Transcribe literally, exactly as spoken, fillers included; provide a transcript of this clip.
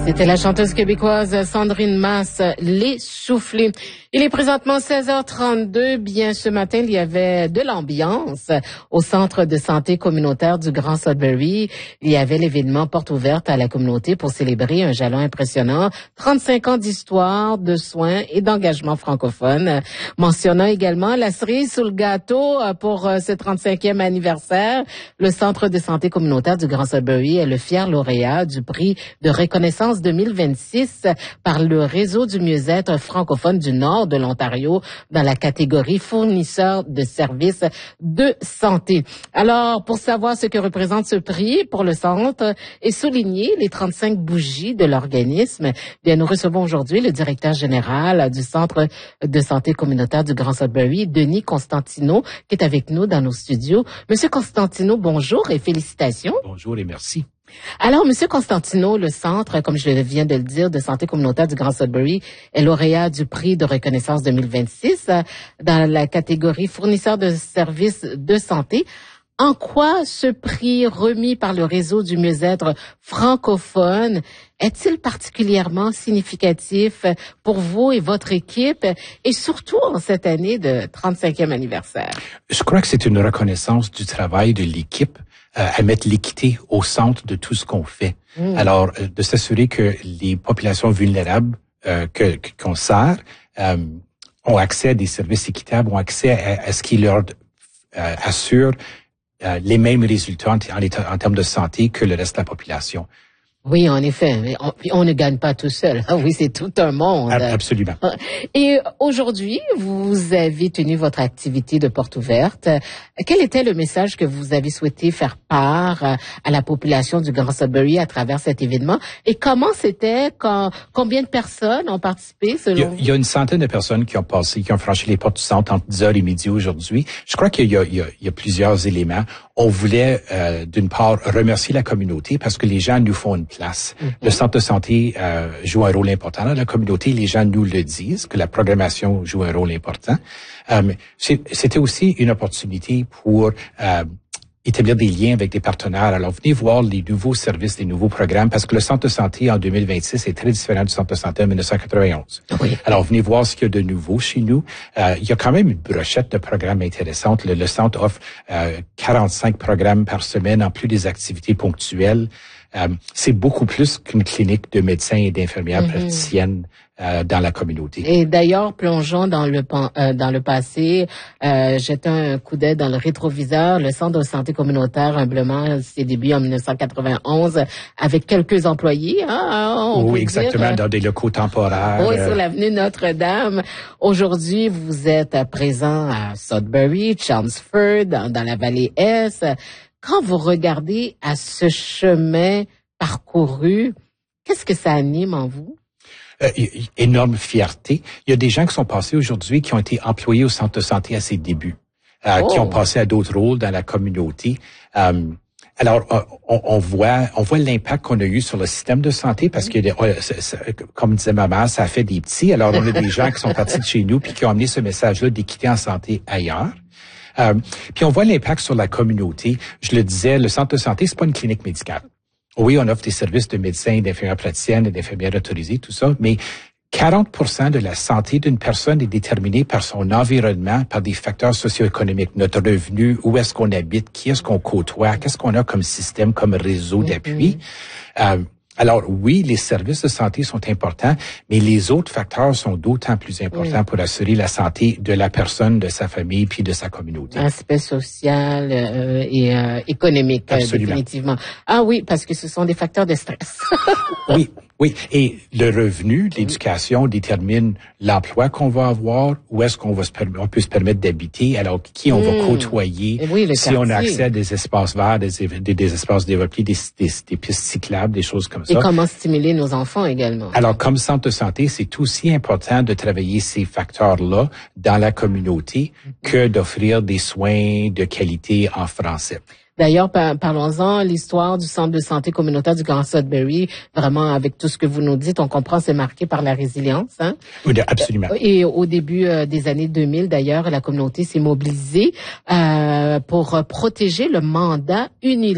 C'était la chanteuse québécoise Sandrine Masse, Les Soufflés. Il est présentement seize heures trente-deux. Bien, ce matin, il y avait de l'ambiance au centre de santé communautaire du Grand Sudbury. Il y avait l'événement porte ouverte à la communauté pour célébrer un jalon impressionnant. trente-cinq ans d'histoire, de soins et d'engagement francophone. Mentionnant également la cerise sous le gâteau pour ce trente-cinquième anniversaire. Le centre de santé communautaire du Grand Sudbury est le fier lauréat du prix de reconnaissance deux mille vingt-six par le réseau du mieux-être francophone du Nord de l'Ontario dans la catégorie fournisseur de services de santé. Alors, pour savoir ce que représente ce prix pour le centre et souligner les trente-cinq bougies de l'organisme, bien, nous recevons aujourd'hui le directeur général du centre de santé communautaire du Grand Sudbury, Denis Constantino, qui est avec nous dans nos studios. Monsieur Constantino, bonjour et félicitations. Bonjour et merci. Alors, Monsieur Constantino, le centre, comme je viens de le dire, de santé communautaire du Grand Sudbury est lauréat du prix de reconnaissance deux mille vingt-six dans la catégorie fournisseur de services de santé. En quoi ce prix remis par le réseau du mieux-être francophone est-il particulièrement significatif pour vous et votre équipe, et surtout en cette année de trente-cinquième anniversaire? Je crois que c'est une reconnaissance du travail de l'équipe euh, à mettre l'équité au centre de tout ce qu'on fait. Mmh. Alors, euh, de s'assurer que les populations vulnérables euh, que, qu'on sert euh, ont accès à des services équitables, ont accès à, à ce qui leur euh, assure euh, les mêmes résultats en, en, en termes de santé que le reste de la population. Oui, en effet. On, on ne gagne pas tout seul. Oui, c'est tout un monde. Absolument. Et aujourd'hui, vous avez tenu votre activité de porte ouverte. Quel était le message que vous avez souhaité faire part à la population du Grand Sudbury à travers cet événement? Et comment c'était? Quand, combien de personnes ont participé selon il y, a, vous? il y a une centaine de personnes qui ont passé, qui ont franchi les portes du centre entre dix heures et midi aujourd'hui. Je crois qu'il y a, il y a, il y a plusieurs éléments. On voulait, euh, d'une part, remercier la communauté parce que les gens nous font une place. Mm-hmm. Le centre de santé euh, joue un rôle important dans la communauté. Les gens nous le disent, que la programmation joue un rôle important. Euh, c'était aussi une opportunité pour euh, établir des liens avec des partenaires. Alors, venez voir les nouveaux services, les nouveaux programmes, parce que le centre de santé en deux mille vingt-six est très différent du centre de santé en dix-neuf cent quatre-vingt-onze. Oui. Alors, venez voir ce qu'il y a de nouveau chez nous. Euh, il y a quand même une brochette de programmes intéressantes. Le, le centre offre euh, quarante-cinq programmes par semaine, en plus des activités ponctuelles. Euh, c'est beaucoup plus qu'une clinique de médecins et d'infirmières mm-hmm. praticiennes euh, dans la communauté. Et d'ailleurs, plongeons dans le euh, dans le passé, euh, jetant un coup d'œil dans le rétroviseur. Le centre de santé communautaire, humblement, ses débuts en dix-neuf cent quatre-vingt-onze, avec quelques employés. Hein, on oui, exactement, dire. Dans des locaux temporaires. Oui, sur l'avenue Notre-Dame. Aujourd'hui, vous êtes présent à Sudbury, Chelmsford, dans, dans la vallée Est. Quand vous regardez à ce chemin parcouru, qu'est-ce que ça anime en vous? Euh, énorme fierté. Il y a des gens qui sont passés aujourd'hui qui ont été employés au centre de santé à ses débuts, euh, oh. qui ont passé à d'autres rôles dans la communauté. Euh, alors, on, on voit, on voit l'impact qu'on a eu sur le système de santé parce que, comme disait maman, ça a fait des petits. Alors, on a des gens qui sont partis de chez nous puis qui ont amené ce message-là d'équité en santé ailleurs. Euh, puis on voit l'impact sur la communauté. Je le disais, le centre de santé, c'est pas une clinique médicale. Oui, on offre des services de médecins, d'infirmières praticiennes et d'infirmières autorisées, tout ça, mais quarante pour cent de la santé d'une personne est déterminée par son environnement, par des facteurs socio-économiques, notre revenu, où est-ce qu'on habite, qui est-ce qu'on côtoie, qu'est-ce qu'on a comme système, comme réseau d'appui. Mm-hmm. Euh, Alors oui, les services de santé sont importants, mais les autres facteurs sont d'autant plus importants oui. pour assurer la santé de la personne, de sa famille, puis de sa communauté. Aspect social euh, et euh, économique, euh, définitivement. Ah oui, parce que ce sont des facteurs de stress. oui, oui. Et le revenu, l'éducation détermine l'emploi qu'on va avoir, où est-ce qu'on va se on peut se permettre d'habiter, alors qui on mmh. va côtoyer, oui, le si quartier. on a accès à des espaces verts, des, des, des espaces développés, des, des, des pistes cyclables, des choses comme ça. Et comment stimuler nos enfants également. Alors, comme centre de santé, c'est aussi important de travailler ces facteurs-là dans la communauté mmh. que d'offrir des soins de qualité en français. D'ailleurs, par, parlons-en, l'histoire du centre de santé communautaire du Grand Sudbury, vraiment avec tout ce que vous nous dites, on comprend c'est marqué par la résilience. Hein? Oui, absolument. Et au début euh, des années deux mille, d'ailleurs, la communauté s'est mobilisée euh, pour protéger le mandat unilatéral